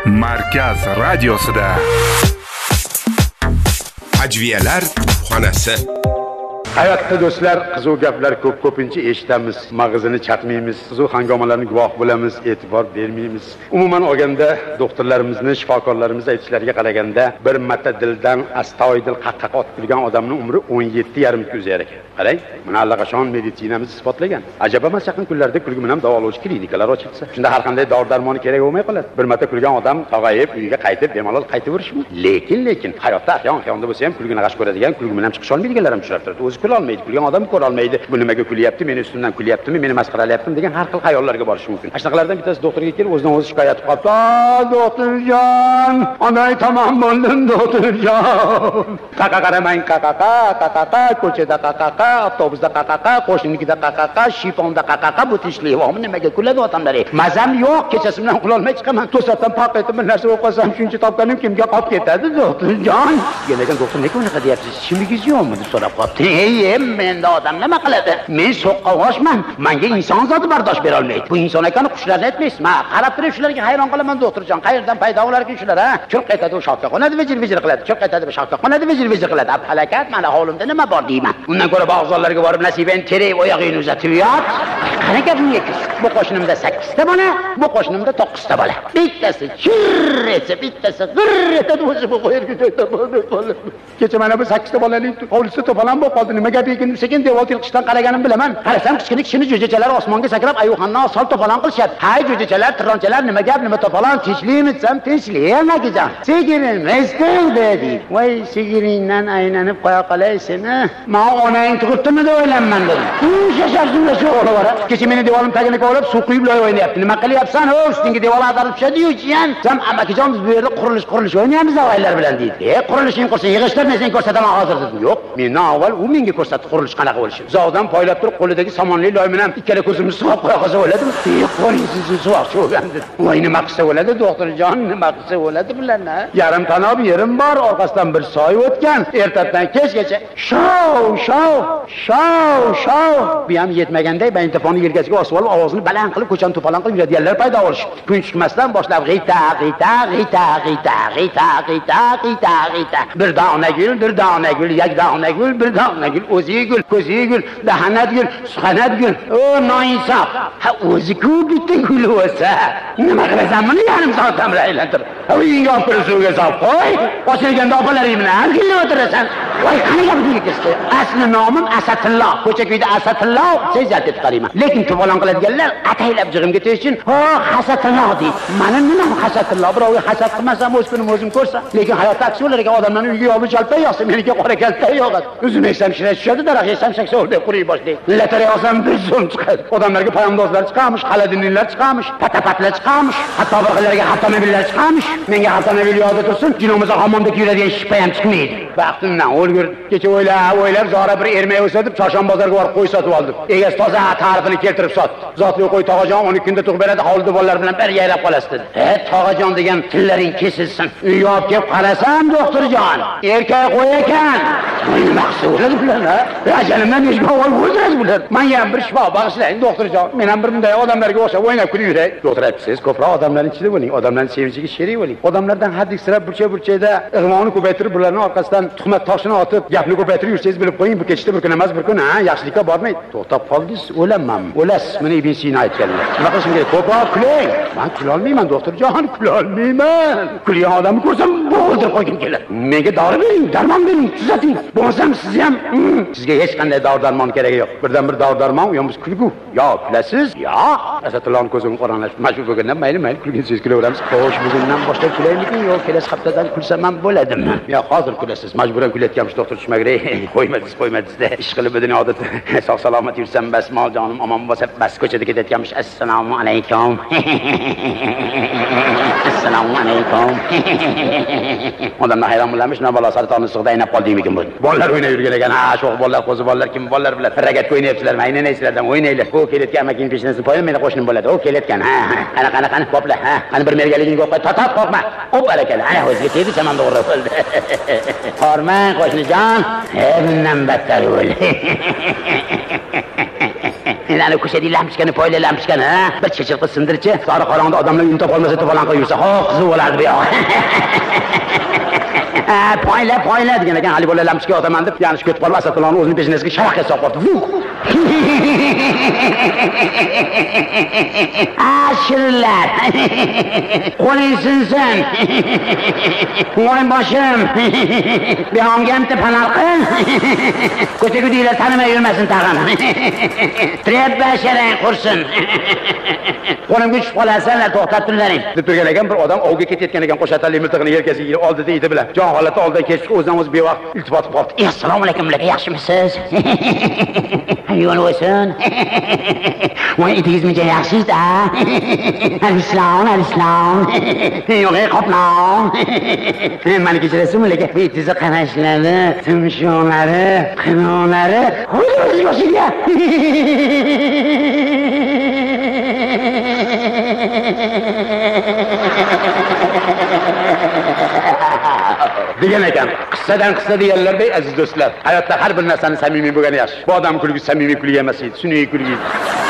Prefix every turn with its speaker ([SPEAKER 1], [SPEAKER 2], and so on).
[SPEAKER 1] Markaz radiosida
[SPEAKER 2] Ajviyalar xonasi.
[SPEAKER 3] Hayotda do'stlar, qiziq gaplar ko'pincha eshitamiz, mag'zini chatmaymiz, qiziq hangomalarga guvoh bo'lamiz, e'tibor bermaymiz. Umuman olganda, doktorlarimizni, shifokorlarimiz aytishlariga qaraganda, bir marta dildan astoydil qaqqa otib turgan odamning umri 17,5 kun uzayar ekan. Qarang, mana allaqachon meditsinamiz isbotlagan. Ajab emas, yaqin kunlarda kulgi bilan davolovchi klinikalar ochilsa, shunda har qanday dori-darmoni kerak bo'lmay qoladi. Bir marta kulgan odam tog'ayib, uyiga qaytib, bemalol qaytaverish mumkin. Lekin hayotda ahyon-ahyonda bo'lsa ham kulgini g'ash ko'radigan, kulgi bilan chiqish olmaydiganlar ham uchrab turadi. O'zi kula olmaydi, kulgan odam ko'ra olmaydi. Bu nimaga kulyapti, meni ustimdan kulyaptimi, meni masxaralayaptimi degan har xil xayollarga borish mumkin. Shunaqalardan bittasi doktorga kelib o'zidan o'zi shikoyat qilib qoldi. Doktorjon, onay tamom bo'ldim, doktorjon. Qaqa qaramang, qaqa, ko'chada qaqa, avtobusda qaqa, qo'shninikida qaqa, shifonda qaqa, bu tinchlikmi, nimaga kuladi odamlar? Mazam yo'q, kechasi bilan qilolmay chiqaman. To'satdan paq etib bir narsa o'qib qolsam, shuncha topganim kimga qolib ketadi, doktorjon? Degan doktor nega unaqa deyapsiz? Ishingiz yo'qmi deb so'rab qoldi. Menda odam nima qiladi? Men so'qqavoshman. Menga inson zoti bardosh bera olmaydi. Bu inson ekanini qushlarni aytmaysiz. Men qarab turib shularga hayron qolaman, doktorjon. Qayerdan paydo bo'larkan shular, ha? Churq qaytadi, u shoxga qo'nadi, vijir qiladi. Churq qaytadi, bu shoxga qo'nadi, vijir qiladi. Halokat, mana holimda nima bor deyman. Undan ko'ra bog'zonlarga borib nasibang terey oyog'ingni uzatib yot. Qanaqa bunga bu qo'shnimda 8 ta bola, bu qo'shnimda 9 ta bola. Bittasi chirr etsa, bittasi g'irr etadi, o'zi bu qo'yerga joyda bo'ldi. Kecha mana bu 8 ta bolalik hovlisida to'polon bo'lib qoldi. Nima gap ekan? Sekin devor tilqishdan qaraganimni bilaman. Qarasam kichkina jo'jachalar osmonga sakrab ayyuhandan osol to'polon qilishyapti. Hay jo'jachalar, tironchalar, nima gap, nima to'polon? Tinchlikmi desam, tinchlik akajon. Sigirim, esting dedi. Voy, sigiringdan aylanib qo'ya qolaysizmi? Men onang tug'ibdimi deb o'ylayman dedim. Shasharsimda shu o'g'li bor. Kecha meni devorim tagini ko'rib, suv quyib loy o'ynayapti. Nima qilyapsan? O, ustingga devor ag'darib tushadi-yu, jiyan. Sam amakijon biz bu yerda qurilish o'ynaymiz avaylar bilan deydi. Qurilishing qilsang, yig'ishtirmasang ko'rsataman hozir dedim. Yo'q, mendan avval u menga ko'rsatdi qurilish qanaqa bo'lishini. Zog'dan poylab turib, qo'lidagi somonli loy bilan ikkala ko'zimni sug'ab qo'ya qolsa o'ladim. Qo'lingizni sug'oqchi bo'lgandi. Voy, nima qilsa o'ladi, doktorjon, nima qilsa o'ladi bularni? Yarim tanob yerim bor, orqasidan bir soy o'tgan. Ertadan kechgacha shov. Bu ham yetmaganday baynitafonni yelkasiga osib olib, ovozini baland qilib, ko'chani to'polon qilib yuradiganlar paydo bo'lishdi. Kun chiqmasdan boshlab g'ita. Bir dona gul, yak dona gul, bir dona gul, o'zi gul, ko'zi gul, dahanat gul, suhanat gul. O, noinsof. Ha, o'zi-ku bitta gul bo'lsa, nima qilasan buni yarim soatdan bilan aylantirib? Ha, uyingga olib kirib suvga solib qo'y. Ochilganda opalaring bilan gulib o'tirasan. Voy, qanaqa bunga ketdi? Asli nomim Asadullo. Ko'cha-ko'yda Asadullo sezat deb qarayman. Lekin to'polon qiladiganlar ataylab jig'imga tegish uchun, "Ho, Hasadullo" deydi. Mana nima Hasadullo? Birovga hasad qilmasam, o'z kunim o'zim ko'rsam. Lekin hayotda aksi bo'lar ekan, odamlarning uyiga olib chalpay yoqsa, meniga qora kaltay yo'qadi. Uzum eksam shira tushadi, daraxt eksam shaksovdek quriy boshlaydi. Latar yoqsam bir so'm chiqadi. Odamlarga payondozlar chiqamish, xaladinlar chiqamish, patapatlar chiqamish, hatto birlarga avtomobillar chiqamish. Menga avtomobil yo'lda tursin, jinomizda hammomdagi yuradigan shippa ham chiqmaydi. Vaqtimdan o'lgur. Kecha o'ylab zora bir ermay o'satib, Chorshan bozoriga borib qo'y sotib oldim. Egasi toza ta'rifini keltirib sotdi. Zotli qo'y tog'ajon 12 kunda tug'ib beradi, hovlida bolalar bilan bir yayrab qolasiz dedi. Tog'ajon degan tillaring kesilsin. Uyga olib kelib qarasam, doktorjon, erkak qo'y ekan. Nima qilsa bo'ladi bular, ha? Ajalimdan nechta o'g'il o'ldiradi bular. Menga ham bir shifo bag'ishlang, doktorjon. Men ham bir bunday odamlarga o'xshab o'ynab kulib yuray. Doktor aytibsiz, ko'proq odamlarning ichida bo'ling, odamlarning sevinchiga sherik bo'ling. Odamlardan haddiksirab burcha-burchada ig'voni ko'paytirib, bularning orqasidan tuhmat toshini otib, gapni ko'paytirib yursangiz bilib qo'ying, bu kechda bir kun emas, bir kun, ha, yaxshilikka bormaydi. To'xtab qoldingiz, o'lamanmi? O'lasiz, meni Ibn Sino aytganlar. Nima qilishim kerak? Ko'proq kuling. Men kula olmayman, doktorjon, kula olmayman. Kulgan odamni ko'rsam, o'ldirib qo'ygim keladi. Menga dori bering, darmon bering, tuzating. Bo'lmasam siz ham, sizga hech qanday dori-darmon keragi yo'q. Birdan bir dori-darmon, u ham biz kulgu. Yo, kulasiz? Yo. Asadullohning ko'zini qoralashib, majbur bo'lgandan mayli kulginsiz kulaveramiz. Xo'sh, bugundan boshlab kulaymikin, yo, kelasi haftadan kulsam ham bo'ladimi? Yo, hozir kulasiz. Majburan kulayotganmiz, doktor tushmagiray. Qo'ymadingiz-da. Ish qilib bu dunyoda sog' salomat yursam bas, mol jonim omon bo'lsa, bas ko'chada ketayotganmiz. Assalomu alaykum. Assalomu alaykum. Odamlar hayron bo'lamish, nima balo saratonni sig'ida aynab qoldingmikin bu? Bolalar o'ynab yurgan ekan. Ha, sho'x bolalar, qo'zi bolalar, kim bolalar bilan ragat o'ynayapsizlarmi? Aynan-aynan o'ynaylar. U kelayotgan amakining peshinasini qo'yib, meni qo'shnim bo'ladi. U kelayotgan. Ha, qani qopla. Ha, qani bir mergaligini qo'y, tatap qo'rqma. Qo'p barakalla. Ana o'ziga tegdi, chamon to'g'ri bo'ldi. Hormang qo'shnijon, bundan battar bo'l. Ana ko'chadagi lampochkani, poyla lampochkani, ha? Bir chechirqi sindirchi, sari qorong'ida odamlar uyini topolmasa to'polon qilib yursa, qiziq bo'lardi bu yoq. Poyla degan ekan, hali bolalar lampochka otaman deb, ya'ni ko'tib qolib Asadullohning o'zining peshinasiga sharaqqa solib qo'ydi. Shirinlar. Qo'ling sinsin. Voy boshim. Behamgamda panal qil. Ko'cha-ko'ydagilar tanimay yurmasin tag'in. Treba sharang qursin. Qo'limga tushib qolarsanlar, to'xtab turlaring. Deb turgan ekan, bir odam ovga ketayotgan ekan, qo'shatali miltig'ini yelkasiga oldida edi bilan. Jon holatda oldidan kechib, o'zidan o'zi bevaqt iltifot qilib qoldi. Assalomu alaykum, ularga yaxshimisiz? Yo'l bo'lsin. Voy, itingizmi yaxshisiz-da? Alishlon. Yo'q, qopnon. Meni kechirasizmi, lekin bu itizni qarashlari, tumshuqlari, qinolari, o'z boshiga. Degan ekan, qissadan qissa deganlardek aziz do'stlar, hayotda har bir narsani samimiy bo'lgani yaxshi. Bu odam kulgi samimiy kulgi emas edi, sun'iy kulgi edi.